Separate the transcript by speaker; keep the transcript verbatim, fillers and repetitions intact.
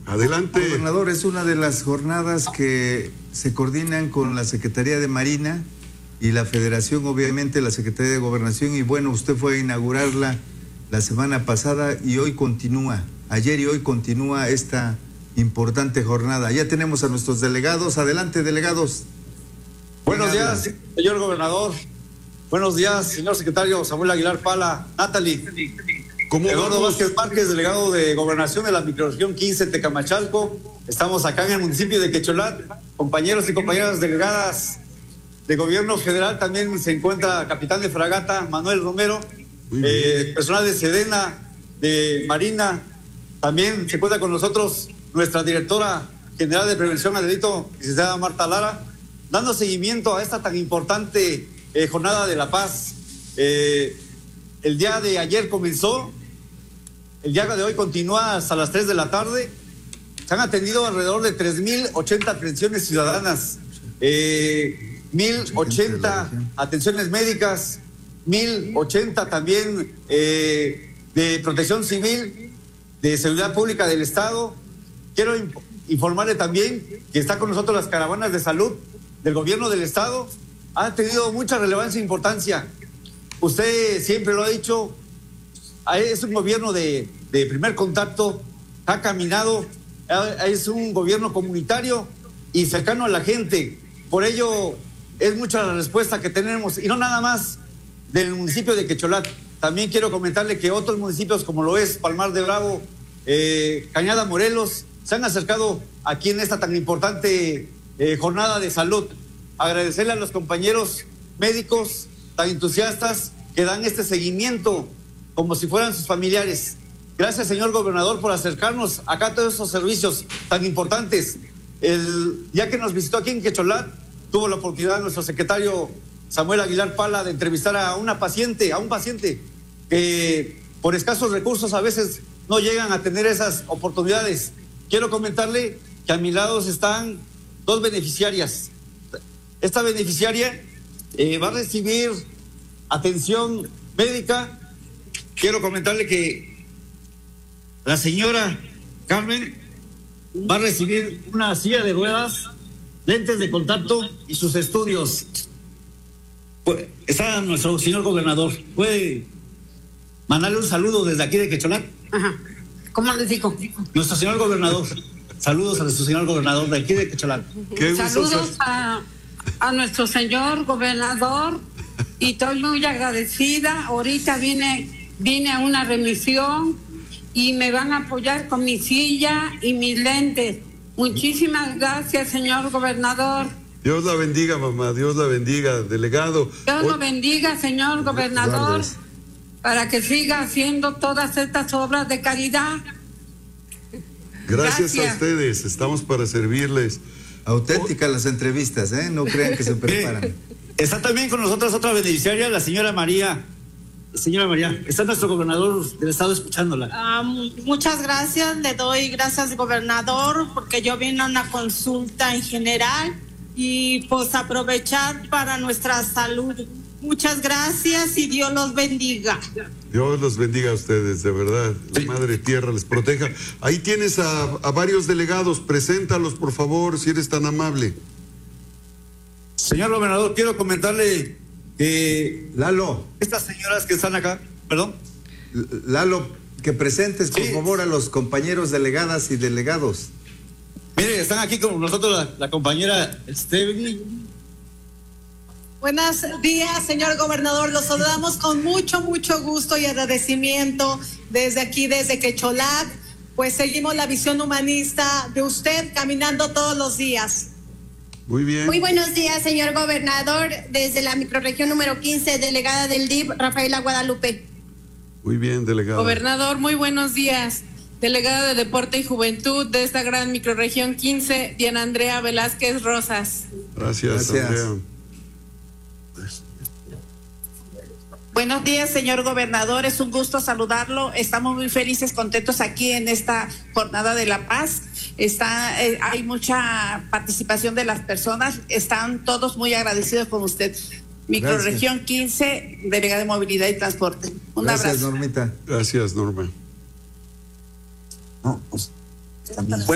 Speaker 1: Adelante.
Speaker 2: Gobernador, es una de las jornadas que se coordinan con la Secretaría de Marina y la Federación, obviamente la Secretaría de Gobernación, y bueno, usted fue a inaugurarla la semana pasada y hoy continúa, ayer y hoy continúa esta importante jornada. Ya tenemos a nuestros delegados. Adelante, delegados.
Speaker 3: Buenos días, señor gobernador. Buenos días, señor secretario Samuel Aguilar Pala, Natalie.
Speaker 1: ¿Cómo
Speaker 3: Eduardo
Speaker 1: vamos?
Speaker 3: Vázquez Márquez, delegado de Gobernación de la microrregión quince, Tecamachalco. Estamos acá en el municipio de Quecholat. Compañeros y compañeras delegadas de gobierno federal, también se encuentra capitán de fragata Manuel Romero, eh, personal de Sedena, de Marina. También se encuentra con nosotros nuestra directora general de prevención al delito, licenciada Marta Lara, dando seguimiento a esta tan importante eh, jornada de la paz. Eh, el día de ayer comenzó, el día de hoy continúa hasta las tres de la tarde. Se han atendido alrededor de tres mil ochenta atenciones ciudadanas, eh, mil ochenta atenciones médicas, mil ochenta también eh, de protección civil, de seguridad pública del Estado. Quiero informarle también que está con nosotros las caravanas de salud del gobierno del Estado. Ha tenido mucha relevancia e importancia. Usted siempre lo ha dicho, es un gobierno de, de primer contacto, ha caminado, es un gobierno comunitario y cercano a la gente. Por ello es mucha la respuesta que tenemos, y no nada más del municipio de Quecholat. También quiero comentarle que otros municipios como lo es Palmar de Bravo, eh, Cañada Morelos, se han acercado aquí en esta tan importante eh, jornada de salud. Agradecerle a los compañeros médicos tan entusiastas que dan este seguimiento como si fueran sus familiares. Gracias, señor gobernador, por acercarnos acá a todos esos servicios tan importantes. El día que nos visitó aquí en Quecholat, tuvo la oportunidad nuestro secretario Samuel Aguilar Pala de entrevistar a una paciente, a un paciente que por escasos recursos a veces no llegan a tener esas oportunidades. Quiero comentarle que a mi lado están dos beneficiarias. Esta beneficiaria eh, va a recibir atención médica. Quiero comentarle que la señora Carmen va a recibir una silla de ruedas, lentes de contacto y sus estudios. Pues, está nuestro señor gobernador. ¿Puede mandarle un saludo desde aquí de Quecholat?
Speaker 4: Ajá. ¿Cómo les digo?
Speaker 3: Nuestro señor gobernador. Saludos a nuestro señor gobernador de aquí de Quecholat.
Speaker 4: Saludos a, a nuestro señor gobernador, y estoy muy agradecida. Ahorita vine, vine a una remisión y me van a apoyar con mi silla y mis lentes. Muchísimas gracias, señor gobernador.
Speaker 1: Dios la bendiga, mamá. Dios la bendiga, delegado.
Speaker 4: Dios lo bendiga, señor gobernador, para que siga haciendo todas estas obras de caridad.
Speaker 1: Gracias,
Speaker 4: Gracias
Speaker 1: a ustedes. Estamos para servirles.
Speaker 2: Auténticas las entrevistas, ¿eh? No crean que se preparan.
Speaker 3: Está también con nosotros otra beneficiaria, la señora María. Señora María, está nuestro gobernador del estado escuchándola.
Speaker 5: Um, muchas gracias, le doy gracias, gobernador, porque yo vine a una consulta en general y pues aprovechar para nuestra salud. Muchas gracias y Dios los bendiga.
Speaker 1: Dios los bendiga a ustedes, de verdad. La Madre Tierra les proteja. Ahí tienes a, a varios delegados. Preséntalos, por favor, si eres tan amable.
Speaker 3: Señor gobernador, quiero comentarle que
Speaker 2: Lalo,
Speaker 3: estas señoras que están acá, perdón.
Speaker 2: Lalo, que presentes, por
Speaker 3: Sí.
Speaker 2: favor, a los compañeros delegadas y delegados.
Speaker 3: Mire, están aquí con nosotros la, la compañera Stephanie.
Speaker 6: Buenos días, señor gobernador. Los saludamos con mucho, mucho gusto y agradecimiento desde aquí, desde Quecholat. Pues seguimos la visión humanista de usted caminando todos los días.
Speaker 1: Muy bien.
Speaker 7: Muy buenos días, señor gobernador. Desde la microrregión número quince, delegada del D I F, Rafaela Guadalupe.
Speaker 1: Muy bien, delegado.
Speaker 8: Gobernador, muy buenos días. Delegada de Deporte y Juventud de esta gran microrregión quince, Diana Andrea Velázquez Rosas.
Speaker 1: Gracias,
Speaker 2: Gracias.
Speaker 1: Andrea.
Speaker 5: Buenos días, señor gobernador, es un gusto saludarlo. Estamos muy felices, contentos aquí en esta jornada de la paz. Está, eh, hay mucha participación de las personas, están todos muy agradecidos con usted. Microrregión quince, delegada de Movilidad y Transporte. Un
Speaker 2: Gracias,
Speaker 5: abrazo.
Speaker 2: Normita.
Speaker 1: Gracias, Norma.
Speaker 3: No, pues, también.